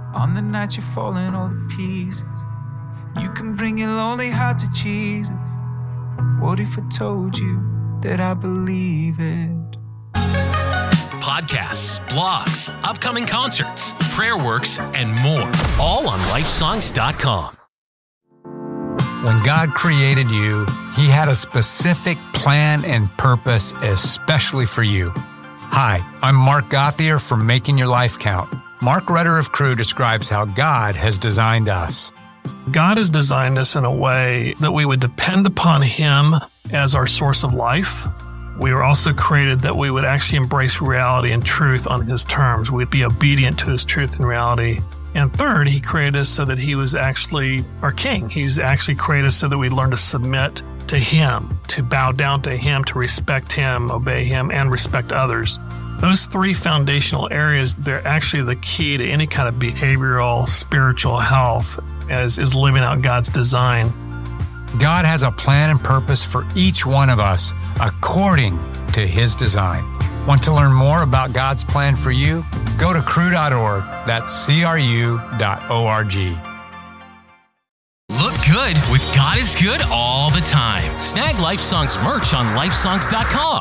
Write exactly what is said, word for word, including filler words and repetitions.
On the night you're falling all to pieces, you can bring your lonely heart to Jesus. What if I told you that I believe it? Podcasts, blogs, upcoming concerts, prayer works, and more. All on life songs dot com. When God created you, He had a specific plan and purpose especially for you. Hi, I'm Mark Gauthier from Making Your Life Count. Mark Rudder of Crew describes how God has designed us. God has designed us in a way that we would depend upon Him as our source of life. We were also created that we would actually embrace reality and truth on His terms. We'd be obedient to His truth and reality. And third, He created us so that He was actually our King. He's actually created us so that we learn to submit to Him, to bow down to Him, to respect Him, obey Him, and respect others. Those three foundational areas, they're actually the key to any kind of behavioral, spiritual health, as is living out God's design. God has a plan and purpose for each one of us according to His design. Want to learn more about God's plan for you? Go to cru dot org. That's C R U dot O R G. Look good with God is Good all the time. Snag Life Songs merch on life songs dot com.